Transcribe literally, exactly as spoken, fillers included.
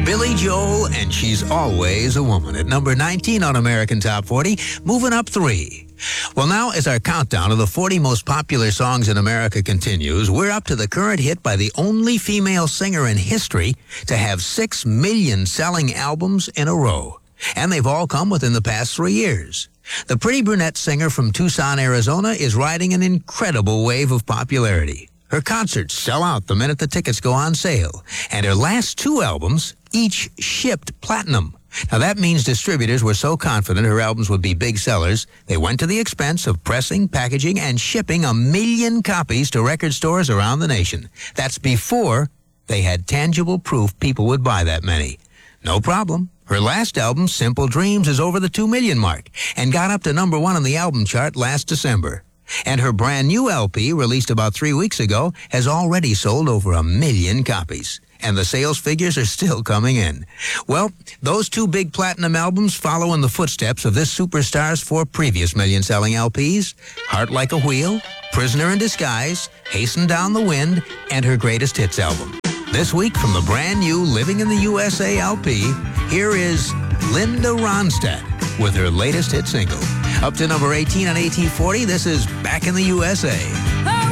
Billy Joel, and She's Always a Woman at number nineteen on American Top forty, moving up three. Well, now as our countdown of the forty most popular songs in America continues, we're up to the current hit by the only female singer in history to have six million selling albums in a row. And they've all come within the past three years. The pretty brunette singer from Tucson, Arizona is riding an incredible wave of popularity. Her concerts sell out the minute the tickets go on sale, and her last two albums each shipped platinum. Now, that means distributors were so confident her albums would be big sellers, they went to the expense of pressing, packaging, and shipping a million copies to record stores around the nation. That's before they had tangible proof people would buy that many. No problem. Her last album, Simple Dreams, is over the two million mark and got up to number one on the album chart last December. And her brand new L P, released about three weeks ago, has already sold over a million copies. And the sales figures are still coming in. Well, those two big platinum albums follow in the footsteps of this superstar's four previous million-selling L Ps, Heart Like a Wheel, Prisoner in Disguise, Hasten Down the Wind, and her greatest hits album. This week, from the brand new Living in the U S A L P, here is Linda Ronstadt with her latest hit single. Up to number eighteen on A T forty, this is Back in the U S A.